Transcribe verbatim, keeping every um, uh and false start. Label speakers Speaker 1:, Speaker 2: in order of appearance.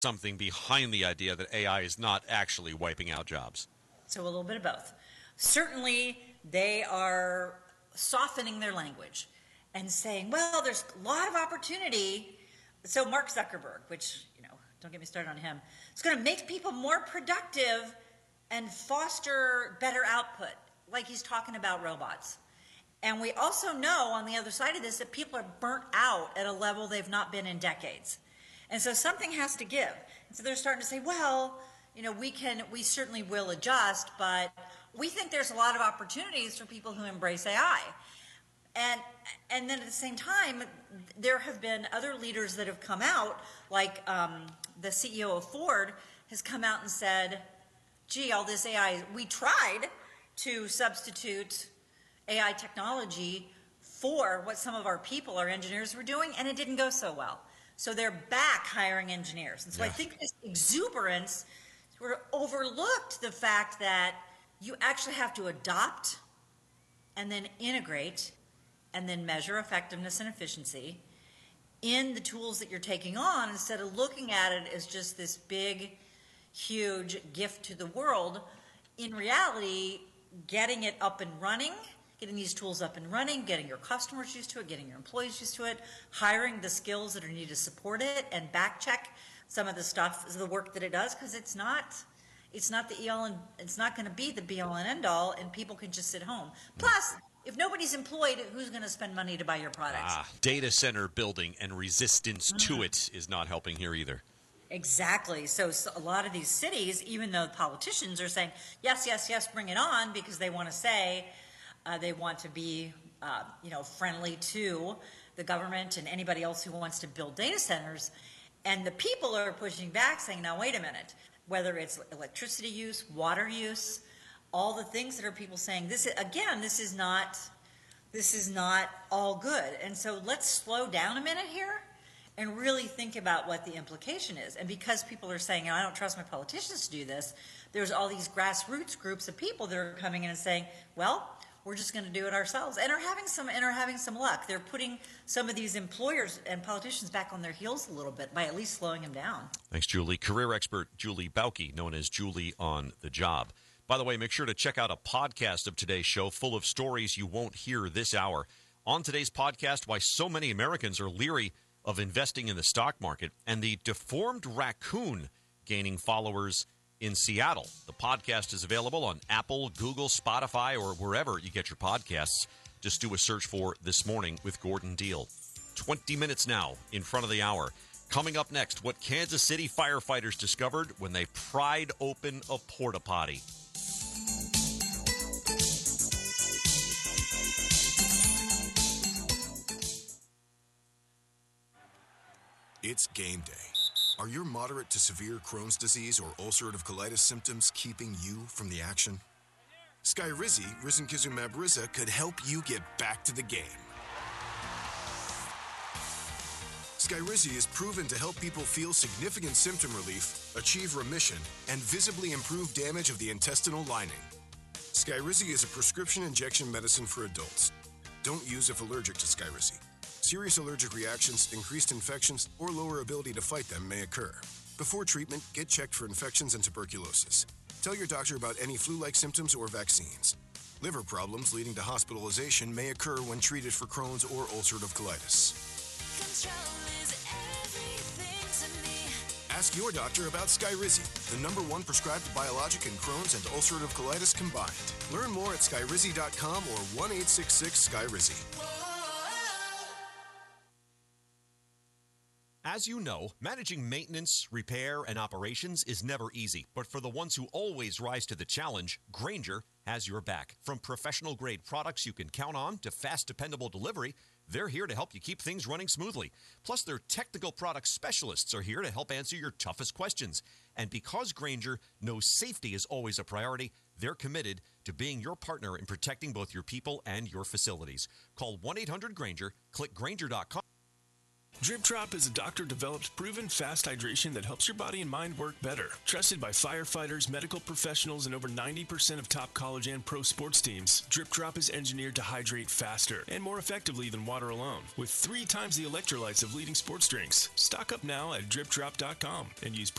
Speaker 1: something behind the idea that A I is not actually wiping out jobs?
Speaker 2: So a little bit of both. Certainly, they are softening their language and saying, well, there's a lot of opportunity. So Mark Zuckerberg, which, you know, don't get me started on him, it's going to make people more productive and foster better output, like he's talking about robots. And we also know on the other side of this that people are burnt out at a level they've not been in decades. And so something has to give. And so they're starting to say, well, you know, we can, we certainly will adjust, but we think there's a lot of opportunities for people who embrace A I. And, and then at the same time, there have been other leaders that have come out, like um, the C E O of Ford has come out and said, gee, all this A I, we tried to substitute A I technology for what some of our people, our engineers, were doing, and it didn't go so well. So they're back hiring engineers. And so yeah. I think this exuberance sort of overlooked the fact that you actually have to adopt and then integrate and then measure effectiveness and efficiency in the tools that you're taking on, instead of looking at it as just this big, huge gift to the world. In reality, getting it up and running, getting these tools up and running, getting your customers used to it, getting your employees used to it, hiring the skills that are needed to support it, and back check some of the stuff, the work that it does, because it's not, it's not the e-all and it's not going to be the be-all and end-all, and people can just sit home. Plus, if nobody's employed, who's going to spend money to buy your products?
Speaker 1: Ah, data center building and resistance mm-hmm. to it is not helping here either.
Speaker 2: Exactly. So, so a lot of these cities, even though politicians are saying, yes, yes, yes, bring it on, because they want to say uh, they want to be, uh, you know, friendly to the government and anybody else who wants to build data centers. And the people are pushing back saying, now, wait a minute, whether it's electricity use, water use, all the things that are people saying, this is, again, this is not, this is not all good. And so let's slow down a minute here and really think about what the implication is. And because people are saying, I don't trust my politicians to do this, there's all these grassroots groups of people that are coming in and saying, well, we're just going to do it ourselves, and are having some and are having some luck. They're putting some of these employers and politicians back on their heels a little bit by at least slowing them down.
Speaker 1: Thanks, Julie. Career expert Julie Bauke, known as Julie on the Job. By the way, make sure to check out a podcast of today's show full of stories you won't hear this hour. On today's podcast, why so many Americans are leery of investing in the stock market, and the deformed raccoon gaining followers in Seattle. The podcast is available on Apple, Google, Spotify, or wherever you get your podcasts. Just do a search for This Morning with Gordon Deal. twenty minutes now in front of the hour. Coming up next, what Kansas City firefighters discovered when they pried open a porta potty.
Speaker 3: It's game day. Are your moderate to severe Crohn's disease or ulcerative colitis symptoms keeping you from the action? Skyrizi, risankizumab Riza, could help you get back to the game. Skyrizi is proven to help people feel significant symptom relief, achieve remission, and visibly improve damage of the intestinal lining. Skyrizi is a prescription injection medicine for adults. Don't use if allergic to Skyrizi. Serious allergic reactions, increased infections, or lower ability to fight them may occur. Before treatment, get checked for infections and tuberculosis. Tell your doctor about any flu-like symptoms or vaccines. Liver problems leading to hospitalization may occur when treated for Crohn's or ulcerative colitis. Control is everything to me. Ask your doctor about Skyrizi, the number one prescribed biologic in Crohn's and ulcerative colitis combined. Learn more at skyrizi dot com or one eight six six Skyrizi.
Speaker 1: As you know, managing maintenance, repair, and operations is never easy. But for the ones who always rise to the challenge, Grainger has your back. From professional-grade products you can count on to fast, dependable delivery, they're here to help you keep things running smoothly. Plus, their technical product specialists are here to help answer your toughest questions. And because Grainger knows safety is always a priority, they're committed to being your partner in protecting both your people and your facilities. Call one eight hundred Grainger, click Grainger dot com.
Speaker 4: Drip Drop is a doctor-developed, proven fast hydration that helps your body and mind work better. Trusted by firefighters, medical professionals, and over ninety percent of top college and pro sports teams, Drip Drop is engineered to hydrate faster and more effectively than water alone, with three times the electrolytes of leading sports drinks. Stock up now at drip drop dot com and use